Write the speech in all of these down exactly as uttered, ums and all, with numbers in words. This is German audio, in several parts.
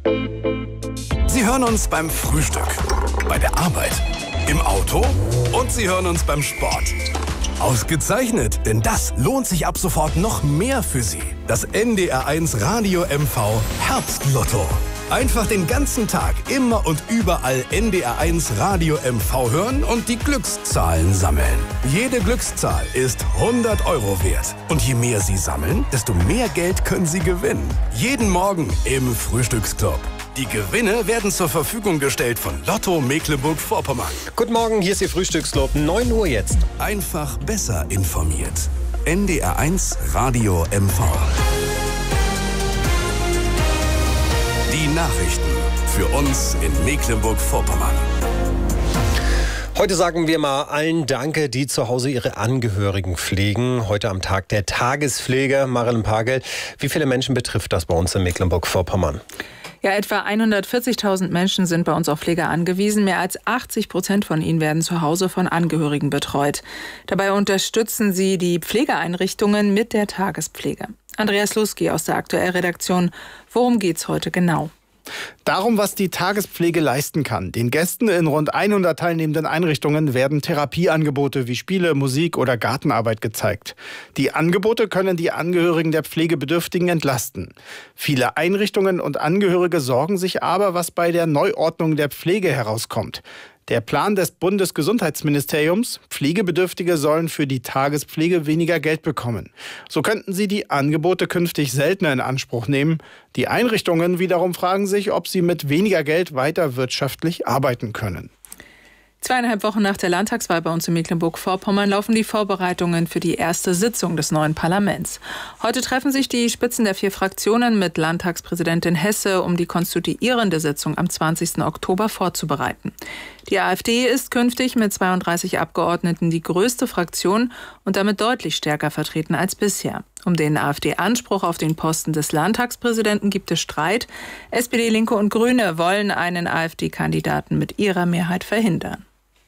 Sie hören uns beim Frühstück, bei der Arbeit, im Auto und Sie hören uns beim Sport. Ausgezeichnet, denn das lohnt sich ab sofort noch mehr für Sie. Das N D R eins Radio M V Herbstlotto. Einfach den ganzen Tag, immer und überall N D R eins Radio M V hören und die Glückszahlen sammeln. Jede Glückszahl ist hundert Euro wert. Und je mehr Sie sammeln, desto mehr Geld können Sie gewinnen. Jeden Morgen im Frühstücksclub. Die Gewinne werden zur Verfügung gestellt von Lotto Mecklenburg-Vorpommern. Guten Morgen, hier ist Ihr Frühstücksclub. neun Uhr jetzt. Einfach besser informiert. N D R eins Radio M V. Die Nachrichten für uns in Mecklenburg-Vorpommern. Heute sagen wir mal allen Danke, die zu Hause ihre Angehörigen pflegen. Heute am Tag der Tagespflege. Marilyn Pagel, wie viele Menschen betrifft das bei uns in Mecklenburg-Vorpommern? Ja, etwa hundertvierzigtausend Menschen sind bei uns auf Pflege angewiesen. Mehr als achtzig Prozent von ihnen werden zu Hause von Angehörigen betreut. Dabei unterstützen sie die Pflegeeinrichtungen mit der Tagespflege. Andreas Luski aus der Aktuell-Redaktion. Worum geht's heute genau? Darum, was die Tagespflege leisten kann. Den Gästen in rund hundert teilnehmenden Einrichtungen werden Therapieangebote wie Spiele, Musik oder Gartenarbeit gezeigt. Die Angebote können die Angehörigen der Pflegebedürftigen entlasten. Viele Einrichtungen und Angehörige sorgen sich aber, was bei der Neuordnung der Pflege herauskommt. Der Plan des Bundesgesundheitsministeriums, Pflegebedürftige sollen für die Tagespflege weniger Geld bekommen. So könnten sie die Angebote künftig seltener in Anspruch nehmen. Die Einrichtungen wiederum fragen sich, ob sie mit weniger Geld weiter wirtschaftlich arbeiten können. Zweieinhalb Wochen nach der Landtagswahl bei uns in Mecklenburg-Vorpommern laufen die Vorbereitungen für die erste Sitzung des neuen Parlaments. Heute treffen sich die Spitzen der vier Fraktionen mit Landtagspräsidentin Hesse, um die konstituierende Sitzung am zwanzigsten Oktober vorzubereiten. Die AfD ist künftig mit zweiunddreißig Abgeordneten die größte Fraktion und damit deutlich stärker vertreten als bisher. Um den AfD-Anspruch auf den Posten des Landtagspräsidenten gibt es Streit. S P D, Linke und Grüne wollen einen AfD-Kandidaten mit ihrer Mehrheit verhindern.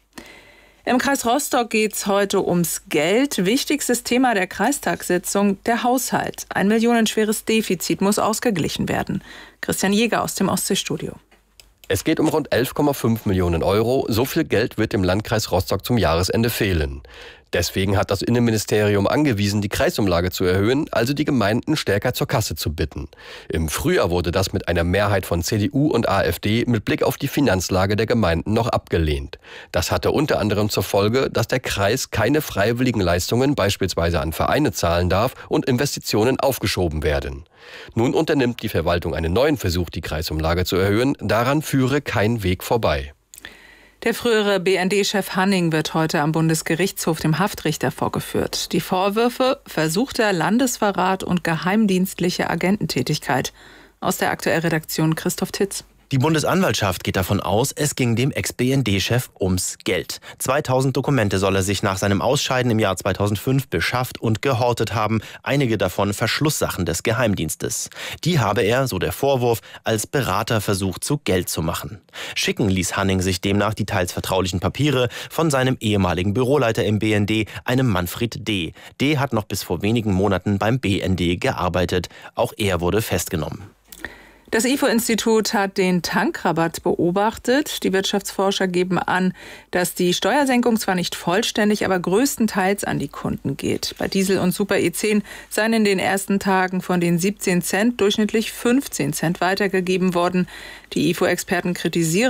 Im Kreis Rostock geht es heute ums Geld. Wichtigstes Thema der Kreistagssitzung, der Haushalt. Ein millionenschweres Defizit muss ausgeglichen werden. Christian Jäger aus dem Ostseestudio. Es geht um rund elf Komma fünf Millionen Euro. So viel Geld wird dem Landkreis Rostock zum Jahresende fehlen. Deswegen hat das Innenministerium angewiesen, die Kreisumlage zu erhöhen, also die Gemeinden stärker zur Kasse zu bitten. Im Frühjahr wurde das mit einer Mehrheit von C D U und AfD mit Blick auf die Finanzlage der Gemeinden noch abgelehnt. Das hatte unter anderem zur Folge, dass der Kreis keine freiwilligen Leistungen beispielsweise an Vereine zahlen darf und Investitionen aufgeschoben werden. Nun unternimmt die Verwaltung einen neuen Versuch, die Kreisumlage zu erhöhen. Daran führe kein Weg vorbei. Der frühere B N D-Chef Hanning wird heute am Bundesgerichtshof dem Haftrichter vorgeführt. Die Vorwürfe: versuchter Landesverrat und geheimdienstliche Agententätigkeit. Aus der Aktuell-Redaktion Christoph Titz. Die Bundesanwaltschaft geht davon aus, es ging dem Ex-B N D-Chef ums Geld. zweitausend Dokumente soll er sich nach seinem Ausscheiden im Jahr zweitausendfünf beschafft und gehortet haben, einige davon Verschlusssachen des Geheimdienstes. Die habe er, so der Vorwurf, als Berater versucht, zu Geld zu machen. Schicken ließ Hanning sich demnach die teils vertraulichen Papiere von seinem ehemaligen Büroleiter im B N D, einem Manfred D. D. hat noch bis vor wenigen Monaten beim B N D gearbeitet. Auch er wurde festgenommen. Das I F O-Institut hat den Tankrabatt beobachtet. Die Wirtschaftsforscher geben an, dass die Steuersenkung zwar nicht vollständig, aber größtenteils an die Kunden geht. Bei Diesel und Super E zehn seien in den ersten Tagen von den siebzehn Cent durchschnittlich fünfzehn Cent weitergegeben worden. Die I F O-Experten kritisieren